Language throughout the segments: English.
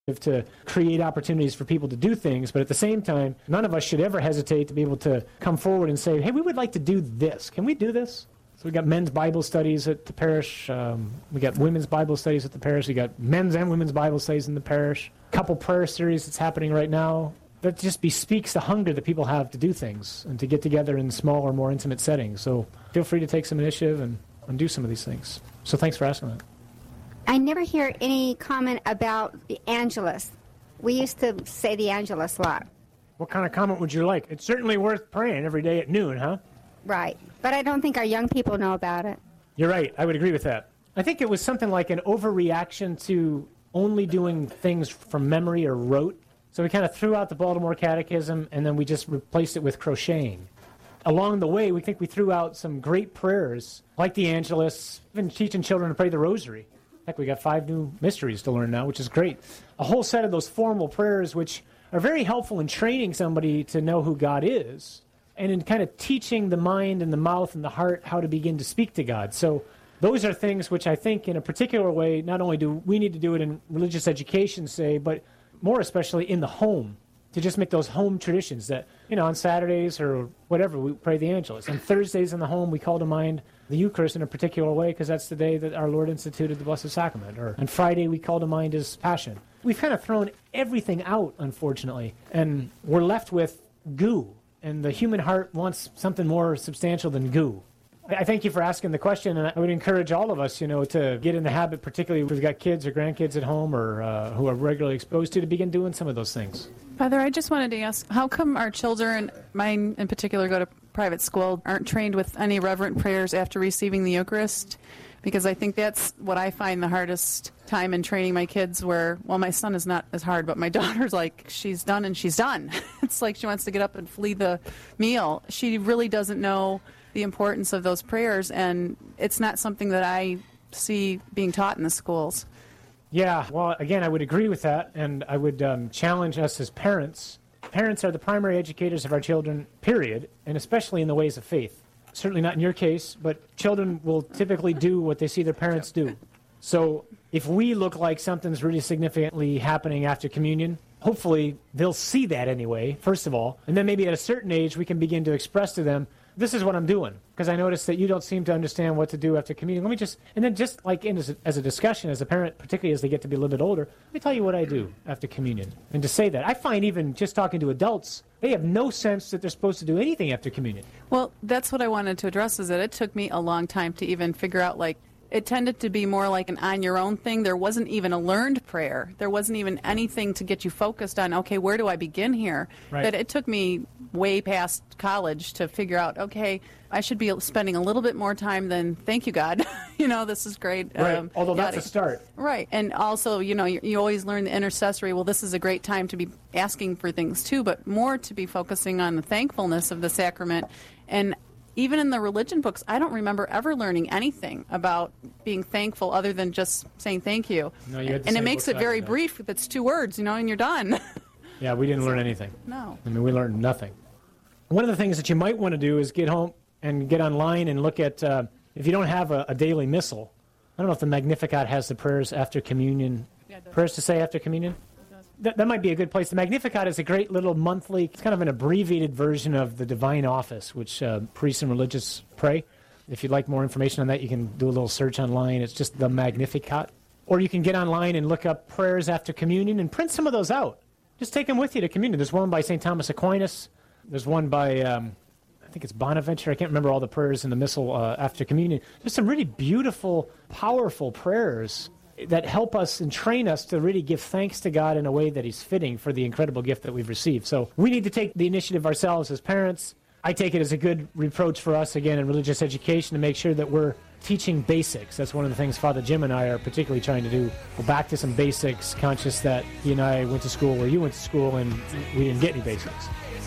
to create opportunities for people to do things, but at the same time, none of us should ever hesitate to be able to come forward and say, hey, we would like to do this. Can we do this? So we got men's Bible studies at the parish. We got women's Bible studies at the parish. We got men's and women's Bible studies in the parish. A couple prayer series that's happening right now. That just bespeaks the hunger that people have to do things and to get together in smaller, more intimate settings. So feel free to take some initiative and do some of these things. So thanks for asking that. I never hear any comment about the Angelus. We used to say the Angelus a lot. What kind of comment would you like? It's certainly worth praying every day at noon, huh? Right. But I don't think our young people know about it. You're right. I would agree with that. I think it was something like an overreaction to only doing things from memory or rote. So we kind of threw out the Baltimore Catechism, and then we just replaced it with crocheting. Along the way, we think we threw out some great prayers, like the Angelus, even teaching children to pray the Rosary. Heck, we got 5 new mysteries to learn now, which is great. A whole set of those formal prayers, which are very helpful in training somebody to know who God is, and in kind of teaching the mind and the mouth and the heart how to begin to speak to God. So those are things which I think in a particular way, not only do we need to do it in religious education, say, but more especially in the home, to just make those home traditions that, on Saturdays or whatever, we pray the Angelus. On Thursdays in the home, we call to mind the Eucharist in a particular way because that's the day that our Lord instituted the Blessed Sacrament. Or on Friday, we call to mind His Passion. We've kind of thrown everything out, unfortunately, and we're left with goo. And the human heart wants something more substantial than goo. I thank you for asking the question, and I would encourage all of us, to get in the habit, particularly if we've got kids or grandkids at home or who are regularly exposed to begin doing some of those things. Father, I just wanted to ask, how come our children, mine in particular, go to private school, aren't trained with any reverent prayers after receiving the Eucharist? Because I think that's what I find the hardest time in training my kids where, my son is not as hard, but my daughter's like, she's done and she's done. It's like she wants to get up and flee the meal. She really doesn't know the importance of those prayers, and it's not something that I see being taught in the schools. Yeah, well, again, I would agree with that, and I would challenge us as parents. Parents are the primary educators of our children, period, and especially in the ways of faith. Certainly not in your case, but children will typically do what they see their parents do. So if we look like something's really significantly happening after communion, hopefully they'll see that anyway, first of all, and then maybe at a certain age we can begin to express to them, this is what I'm doing, because I noticed that you don't seem to understand what to do after communion. And then just like as a discussion, as a parent, particularly as they get to be a little bit older, let me tell you what I do after communion. And to say that, I find even just talking to adults, they have no sense that they're supposed to do anything after communion. Well, that's what I wanted to address, is that it took me a long time to even figure out, it tended to be more like an on-your-own thing. There wasn't even a learned prayer. There wasn't even anything to get you focused on, okay, where do I begin here? Right. That it took me way past college to figure out, okay, I should be spending a little bit more time than, thank you, God. This is great. Right, although that's a start. Right, and also, you always learn the intercessory, well, this is a great time to be asking for things too, but more to be focusing on the thankfulness of the sacrament. And even in the religion books, I don't remember ever learning anything about being thankful other than just saying thank you. No, you had to and say it makes it very brief. That's 2 words, and you're done. Yeah, we didn't learn anything. No. We learned nothing. One of the things that you might want to do is get home and get online and look at, if you don't have a daily missal, I don't know if the Magnificat has the prayers after communion, prayers to say after communion. That might be a good place. The Magnificat is a great little monthly, it's kind of an abbreviated version of the Divine Office, which priests and religious pray. If you'd like more information on that, you can do a little search online. It's just the Magnificat. Or you can get online and look up prayers after communion and print some of those out. Just take them with you to communion. There's one by St. Thomas Aquinas. There's one by, I think it's Bonaventure. I can't remember all the prayers in the Missal after communion. There's some really beautiful, powerful prayers that help us and train us to really give thanks to God in a way that He's fitting for the incredible gift that we've received. So we need to take the initiative ourselves as parents. I take it as a good reproach for us, again, in religious education to make sure that we're teaching basics. That's one of the things Father Jim and I are particularly trying to do. Go back to some basics, conscious that he and I went to school where you went to school and we didn't get any basics.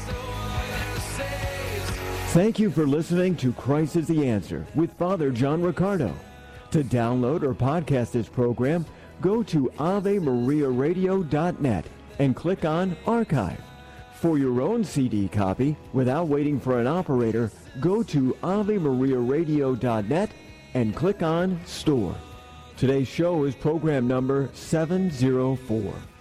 Thank you for listening to Christ is the Answer with Father John Riccardo. To download or podcast this program, go to AveMariaRadio.net and click on Archive. For your own CD copy, without waiting for an operator, go to AveMariaRadio.net and click on Store. Today's show is program number 704.